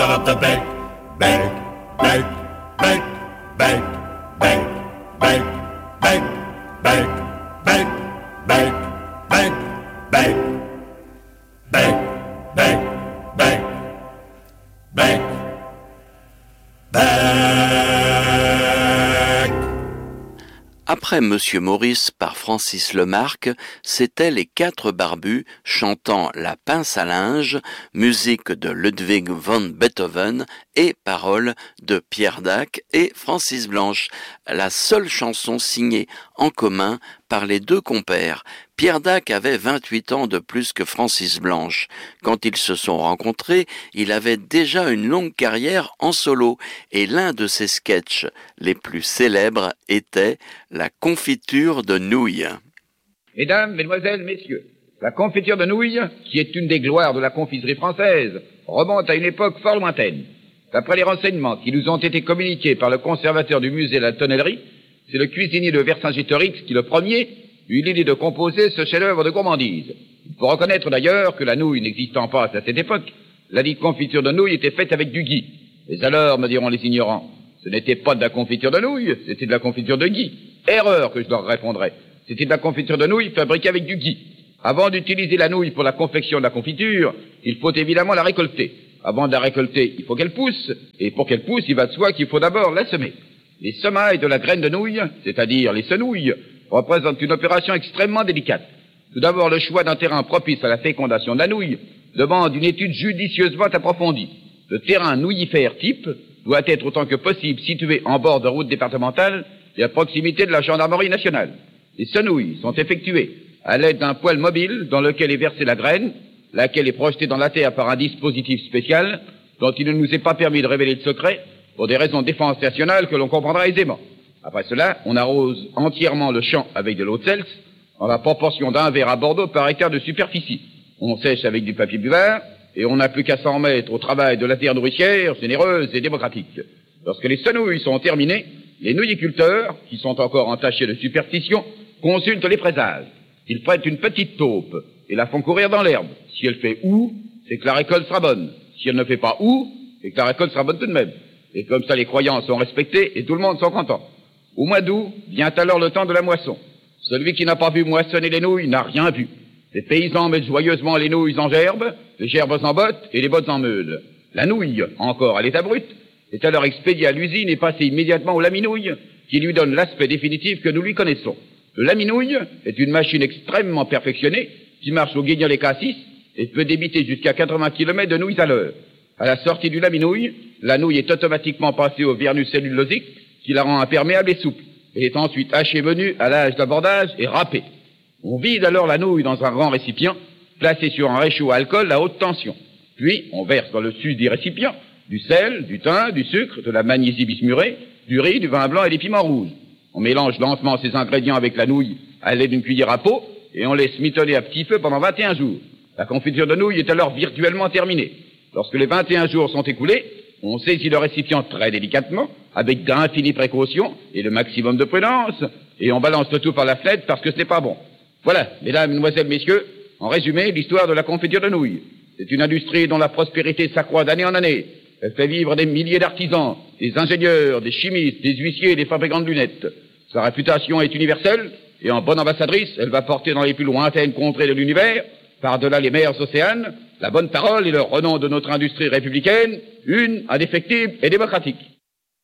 Up the bank, bank, bank, bank, bank, bank, bank, bank, bank, bank, bank, bank, bank, bank, bank, bank, bank, bank. Après Monsieur Maurice par Francis Lemarque, c'étaient les Quatre Barbus chantant La Pince à linge, musique de Ludwig van Beethoven et paroles de Pierre Dac et Francis Blanche, la seule chanson signée en commun par les deux compères. Pierre Dac avait 28 ans de plus que Francis Blanche. Quand ils se sont rencontrés, il avait déjà une longue carrière en solo et l'un de ses sketchs les plus célèbres était la confiture de nouilles. Mesdames, mesdemoiselles, messieurs, la confiture de nouilles, qui est une des gloires de la confiserie française, remonte à une époque fort lointaine. D'après les renseignements qui nous ont été communiqués par le conservateur du musée de la Tonnellerie, c'est le cuisinier de Vercingétorix qui, le premier, eut l'idée de composer ce chef-d'œuvre de gourmandise. Il faut reconnaître d'ailleurs que la nouille n'existant pas à cette époque, la dite confiture de nouilles était faite avec du gui. Mais alors, me diront les ignorants, ce n'était pas de la confiture de nouilles, c'était de la confiture de gui. Erreur que je leur répondrai. C'était de la confiture de nouilles fabriquée avec du gui. Avant d'utiliser la nouille pour la confection de la confiture, il faut évidemment la récolter. Avant de la récolter, il faut qu'elle pousse, et pour qu'elle pousse, il va de soi qu'il faut d'abord la semer. Les semailles de la graine de nouille, c'est-à-dire les senouilles, représentent une opération extrêmement délicate. Tout d'abord, le choix d'un terrain propice à la fécondation de la nouille demande une étude judicieusement approfondie. Le terrain nouillifère type doit être autant que possible situé en bord de route départementale et à proximité de la gendarmerie nationale. Les senouilles sont effectuées à l'aide d'un poêle mobile dans lequel est versée la graine, laquelle est projetée dans la terre par un dispositif spécial dont il ne nous est pas permis de révéler le secret pour des raisons de défense nationale que l'on comprendra aisément. Après cela, on arrose entièrement le champ avec de l'eau de Cels, en la proportion d'un verre à Bordeaux par hectare de superficie. On sèche avec du papier buvard, et on n'a plus qu'à s'en remettre au travail de la terre nourricière, généreuse et démocratique. Lorsque les senouilles sont terminées, les nouilliculteurs, qui sont encore entachés de superstition, consultent les présages. Ils prêtent une petite taupe et la font courir dans l'herbe. Si elle fait ou, c'est que la récolte sera bonne. Si elle ne fait pas ou, c'est que la récolte sera bonne tout de même. Et comme ça, les croyants sont respectés et tout le monde sont content. Au mois d'août, vient alors le temps de la moisson. Celui qui n'a pas vu moissonner les nouilles n'a rien vu. Les paysans mettent joyeusement les nouilles en gerbes, les gerbes en bottes et les bottes en meules. La nouille, encore à l'état brut, est alors expédiée à l'usine et passée immédiatement au laminouille, qui lui donne l'aspect définitif que nous lui connaissons. Le laminouille est une machine extrêmement perfectionnée qui marche au guignol et cassis et peut débiter jusqu'à 80 km de nouilles à l'heure. À la sortie du laminouille, la nouille est automatiquement passée au vernis cellulosique qui la rend imperméable et souple. Elle est ensuite hachée menue à l'âge d'abordage et râpée. On vide alors la nouille dans un grand récipient placé sur un réchaud à alcool à haute tension. Puis, on verse dans le dessus du récipient du sel, du thym, du sucre, de la magnésie bismurée, du riz, du vin blanc et des piments rouges. On mélange lentement ces ingrédients avec la nouille à l'aide d'une cuillère à peau et on laisse mitonner à petit feu pendant 21 jours. La confiture de nouilles est alors virtuellement terminée. Lorsque les 21 jours sont écoulés, on saisit le récipient très délicatement, avec d'infinies précautions et le maximum de prudence, et on balance le tout par la fenêtre parce que ce n'est pas bon. Voilà, mesdames, mesdemoiselles, messieurs, en résumé, l'histoire de la confiture de nouilles. C'est une industrie dont la prospérité s'accroît d'année en année. Elle fait vivre des milliers d'artisans, des ingénieurs, des chimistes, des huissiers et des fabricants de lunettes. Sa réputation est universelle, et en bonne ambassadrice, elle va porter dans les plus lointaines contrées de l'univers, par-delà les mers océanes, la bonne parole et le renom de notre industrie républicaine, une, indéfectible et démocratique.